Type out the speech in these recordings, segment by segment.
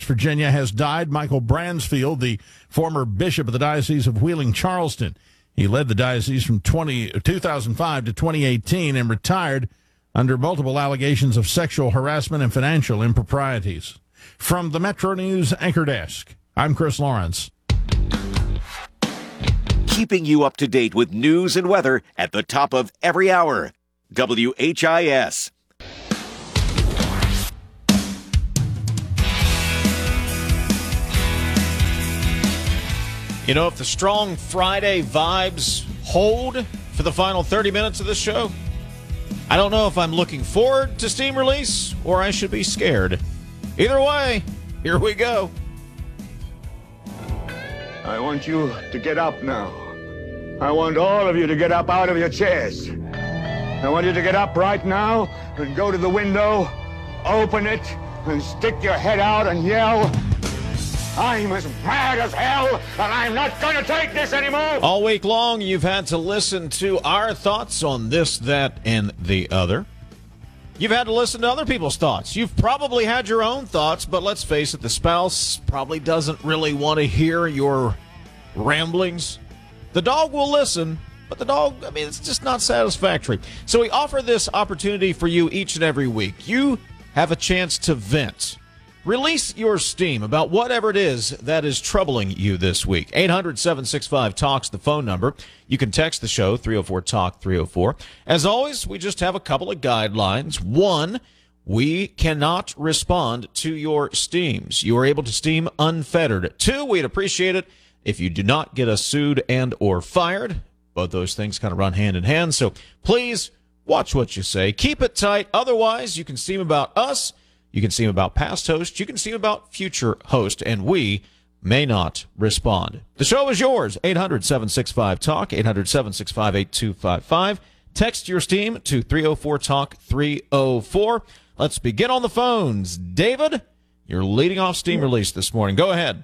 Virginia, has died. Michael Bransfield, the former bishop of the Diocese of Wheeling-Charleston. He led the diocese from 2005 to 2018 and retired under multiple allegations of sexual harassment and financial improprieties. From the Metro News Anchor Desk, I'm Chris Lawrence. Keeping you up to date with news and weather at the top of every hour. WHIS. You know, if the strong Friday vibes hold for the final 30 minutes of this show, I don't know if I'm looking forward to steam release or I should be scared. Either way, here we go. I want you to get up now. I want all of you to get up out of your chairs. I want you to get up right now and go to the window, open it, and stick your head out and yell, "I'm as mad as hell, and I'm not going to take this anymore!" All week long, you've had to listen to our thoughts on this, that, and the other. You've had to listen to other people's thoughts. You've probably had your own thoughts, but let's face it, the spouse probably doesn't really want to hear your ramblings. The dog will listen, but the dog, it's just not satisfactory. So we offer this opportunity for you each and every week. You have a chance to vent. Release your steam about whatever it is that is troubling you this week. 800-765-TALK's the phone number. You can text the show, 304-TALK-304. As always, we just have a couple of guidelines. One, we cannot respond to your steams. You are able to steam unfettered. Two, we'd appreciate it if you do not get us sued and or fired. Both those things kind of run hand in hand. So please watch what you say. Keep it tight. Otherwise, you can steam about us. You can steam about past hosts. You can steam about future hosts, and we may not respond. The show is yours. 800-765-TALK, 800-765-8255. Text your steam to 304-TALK-304. Let's begin on the phones. David, you're leading off steam release this morning. Go ahead.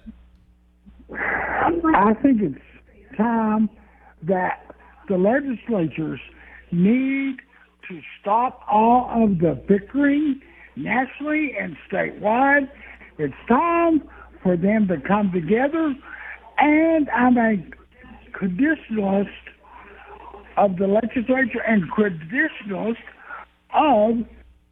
I think it's time that the legislatures need to stop all of the bickering nationally and statewide. It's time for them to come together, and I'm a traditionalist of the legislature and traditionalist of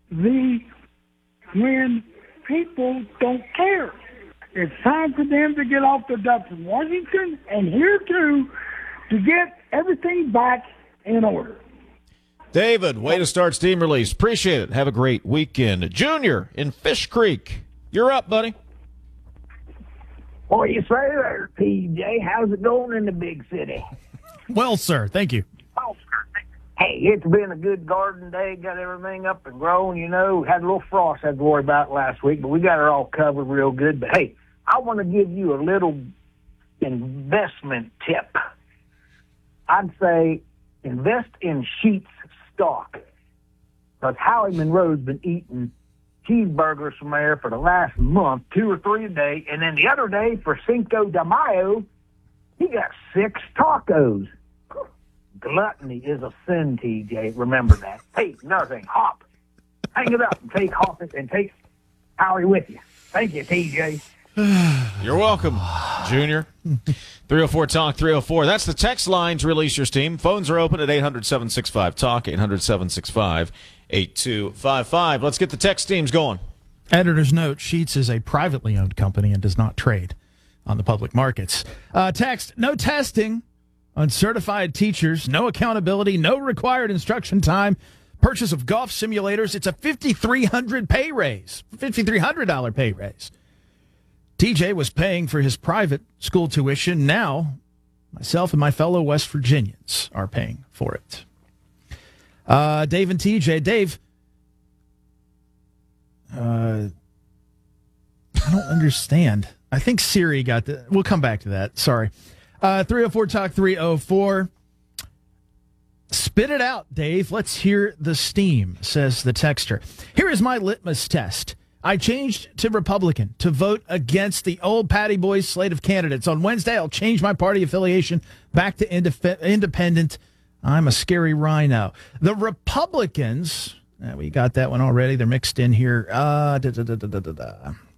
when people don't care. It's time for them to get off their ducks in Washington and here too to get everything back in order. David, way to start steam release. Appreciate it. Have a great weekend. Junior in Fish Creek, you're up, buddy. What do you say there, TJ? How's it going in the big city? Well, sir, thank you. Oh, hey, it's been a good garden day. Got everything up and growing, Had a little frost I had to worry about last week, but we got it all covered real good. But, hey, I want to give you a little investment tip. I'd say invest in Sheetz stock, because Howie Monroe's been eating cheeseburgers from there for the last month, 2 or 3 a day, and then the other day for Cinco de Mayo, he got 6 tacos. Gluttony is a sin, TJ. Remember that. Hey, another thing, hop. Hang it up and take Howie with you. Thank you, TJ. You're welcome, Junior. 304-TALK-304. That's the text line to release your steam. Phones are open at 800-765-TALK, 800-765-8255. Let's get the text steams going. Editor's note, Sheetz is a privately owned company and does not trade on the public markets. Text, no testing on certified teachers, no accountability, no required instruction time, purchase of golf simulators. It's a $5,300 pay raise, $5,300 pay raise. TJ was paying for his private school tuition. Now, myself and my fellow West Virginians are paying for it. Dave and TJ. Dave, I don't understand. I think Siri got the... We'll come back to that. Sorry. 304-TALK-304. Spit it out, Dave. Let's hear the steam, says the texter. Here is my litmus test. I changed to Republican to vote against the old Patty Boys slate of candidates. On Wednesday, I'll change my party affiliation back to independent. I'm a scary rhino. The Republicans, we got that one already. They're mixed in here.